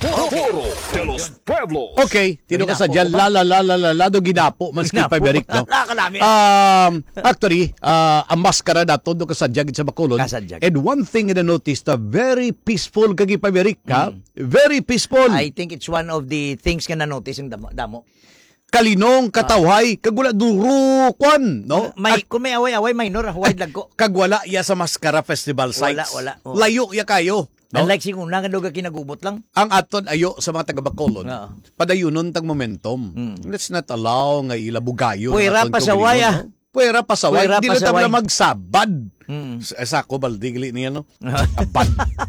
Foro de los Pueblos. Okay, tino ka sa dyan, lado ginapo, man skip pa berik, no? Nakalami. Actually, ang maskara na todo ka sa dyan sa Bacolod. Kasadyag. And one thing na notice, very peaceful kagi pa berik, ha? Very peaceful. I think it's one of the things ka na-notice yung damo. Kalinong, katawhay, kagwala duro, kwan, no? Kung may away-away, minor, huwag lang ko. Kagwala ya sa Mascara Festival sites. Wala. Oh. Layo ya kayo. No? Unlike si Kuna, nga kinagubot lang. Ang aton ayo sa mga taga-Bacolod, Oo. padayunon tang momentum. Let's not allow nga ilabugayo. Puwera pasaway, Puwera pasaway. Puwera Di na pasaway. tabla magsabad. Sako, baldigli niya, no? Abad.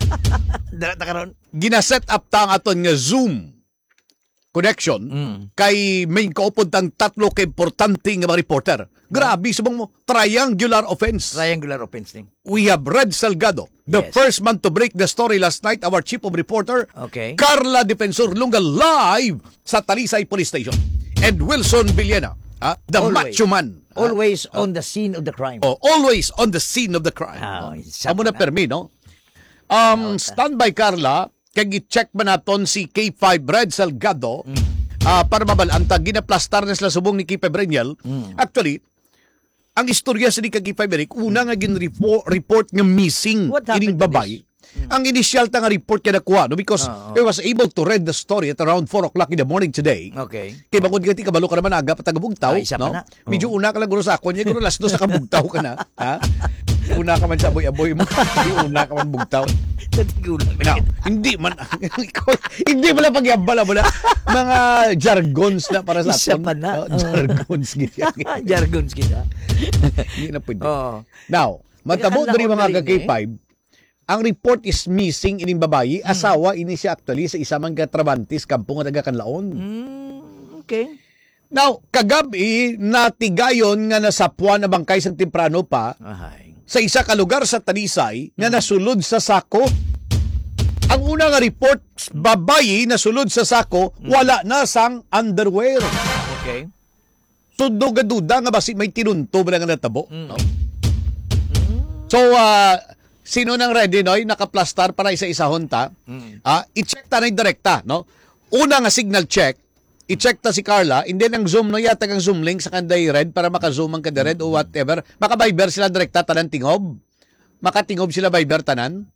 Dara karon. Gina-set up ta ang aton nga Zoom connection kay may kaupod tang tatlo ka importante nga mga reporter. Grabe, subong mo, triangular offense. Triangular offense ning. We have Red Salgado, the Yes. first man to break the story last night, our chief of reporter, Okay. Carla Defensor Lunga, live sa Talisay Police Station. And Wilson Villena, the Always. macho man. Always on the scene of the crime. Always on the scene of the crime. Amo na permi, no? Standby, Carla, kag i-check ba naton si K5 Red Salgado para mabalanta, ginaplastar na sila subong ni K5 Reniel. Actually, ang istorya sa ni K5 Eric, una nga report nga missing What happened ining to babay. Ang initial ta nga report kaya nakuha, no? Because I was able to read the story at around 4 o'clock in the morning today. Okay. Kay bangod gati kabalo ka naman aga patagabugtaw, Isa pa no? na. Medyo una ka lang guro sa ako niya, guro last do sa kabugtaw ka na, ha? Una ka man sa aboy-aboy mo, hindi una ka man bugtaw. Now, hindi man lang pagyabala mo na mga jargons na para sa Isa aton. pa na. Jargons gito. Jargons kita. Hindi na pwede. Oh. Now, matabo Teka, diri mga kala ko K5, ang report is missing ining babayi, asawa ini siya actually sa isa man ka Travantis, kampo nga taga Kanlaon. Okay. Now, kagabi natigayon nga nasapuan na bangkay sang temprano pa Ahay. sa isa ka lugar sa Talisay nga nasulod sa sako. Ang una nga report, babayi nasulod sa sako, wala na sang underwear. Okay. So, duga-duda nga basi may tinunto ba nga natabo. No? So, sino nang ready, noy? Nakaplastar para isa-isahon ta. I-check ta na yung direkta, no? Una nga signal check, i-check ta si Carla, and then ang Zoom, no? Yata ang Zoom link sa kanday red para maka-zoom ang kada red o whatever. Maka-Viber sila direkta, tanan tingob. Makatingob sila Viber tanan.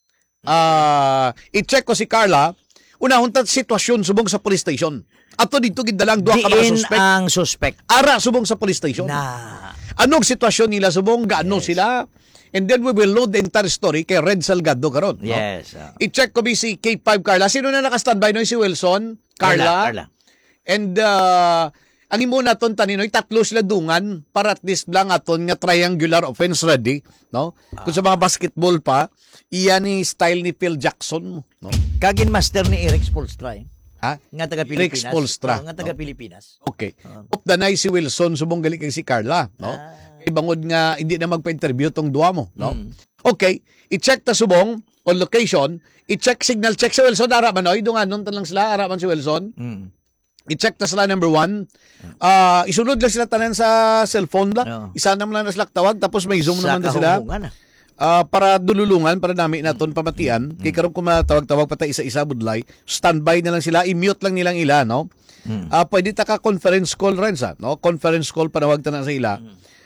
I-check ko si Carla, unahon ta sitwasyon subong sa police station. Ato dito gidalang duha ka mga Diin suspect. ang suspect. Ara subong sa police station. Na. Anong sitwasyon nila subong, gaano sila? And then we will load the entire story kay Red Salgado karon. No? Yes. I-check ko si K5 Carla. Sino na naka-standby no? Si Wilson? Carla? And ang imo naton taninoy, tatlo sila dungan para at least lang aton nga triangular offense ready. No? Kung sa mga basketball pa, iyan ni style ni Phil Jackson. No? Kagin master ni Eric Spoelstra. Ha? Nga taga Pilipinas. Eric Spoelstra. Nga taga Pilipinas. Okay. Up the night si Wilson subong gali kay si Carla, no? Ibangod nga hindi na magpa-interview tong duwa mo, no? Okay, i-check ta subong on location, i-check signal check si Wilson ara man oy dunganon ta lang sila ara man si Wilson. I-check ta sila number 1. Isunod lang sila tanan sa cellphone la. Isa naman lang na sila tawag tapos may zoom naman na sila. Para dululungan para nami naton pamatian kay karon kung matawag-tawag pa ta isa-isa budlay, standby na lang sila, i-mute lang nilang ila, no? Pwede ta ka conference call rin sa, no? Conference call panawag ta na sa ila.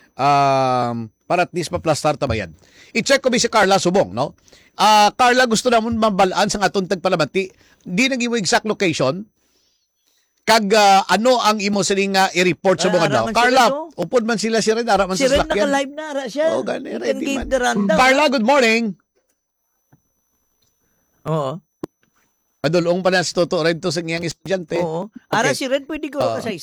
Para at least maplastar ta bayan. I-check ko si Carla subong, no? Carla, gusto namon mabalaan sa atong tagpalamati. Di nang imo exact location. Kag ano ang imo siling i-report sa mga daw. Carla, upod man sila si Red, ara man Si sa Red salakyan. naka-live na ara siya. Oh, gani, ready man. Random. Carla, good morning. Oo. Madulong pa na si Toto Red to sa iyang estudyante. Oo. Ara Okay. si Red pwede ko kasi